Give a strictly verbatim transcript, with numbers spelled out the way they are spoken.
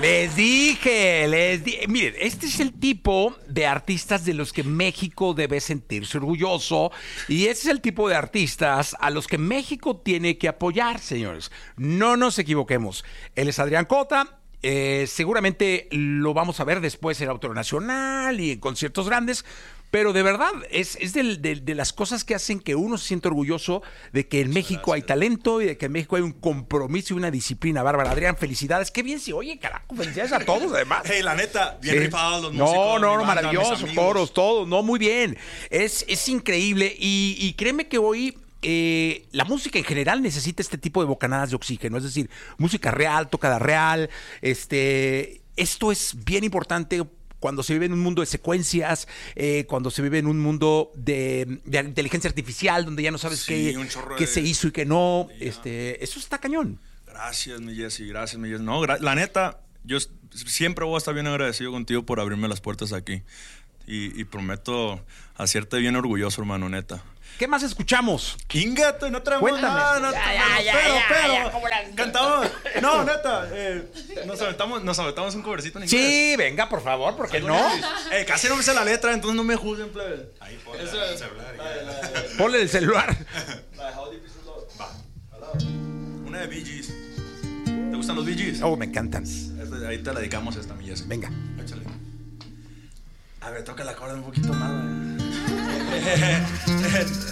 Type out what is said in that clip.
Les dije, les dije. Miren, este es el tipo de artistas de los que México debe sentirse orgulloso y este es el tipo de artistas a los que México tiene que apoyar, señores. No nos equivoquemos. Él es Adrián Cota. Eh, seguramente lo vamos a ver después en Auditorio Nacional y en conciertos grandes. Pero de verdad, es, es de, de, de las cosas que hacen que uno se sienta orgulloso de que en Muchas México gracias. Hay talento y de que en México hay un compromiso y una disciplina bárbara. Adrián, felicidades. Qué bien se oye, carajo. Felicidades a todos, además. Hey, la neta, bien sí. rifados los no, músicos. No, no, no, maravilloso. Coros, todo. No, muy bien. Es, es increíble. Y, y créeme que hoy... Eh, la música en general necesita este tipo de bocanadas de oxígeno, es decir, música real, tocada real. Este, esto es bien importante cuando se vive en un mundo de secuencias, eh, cuando se vive en un mundo de, de inteligencia artificial, donde ya no sabes sí, qué, qué de... se hizo y qué no. Sí, este, eso está cañón. Gracias, mi Jessy, gracias, mi Jessy. No, gra- la neta, yo siempre voy a estar bien agradecido contigo por abrirme las puertas aquí. Y, y prometo hacerte bien orgulloso, hermano, neta. ¿Qué más escuchamos? Ingato, no traemos Cuéntame. nada, no, ya, ya, ya, pero, ya, pero, ya, ¿cómo la... cantamos. No, neta, eh, nos aventamos, nos aventamos un covercito en inglés. Sí, venga, por favor, ¿por qué no? Eh, casi no me sé la letra, entonces no me juzguen, plebe. Ahí ponle el celular. Ponle el celular. Va. Una de Bee Gees. ¿Te gustan los Bee Gees? Oh, me encantan. Ahí te la dedicamos a esta, mi Jessy. Venga. Échale. A ver, toca la corda un poquito más.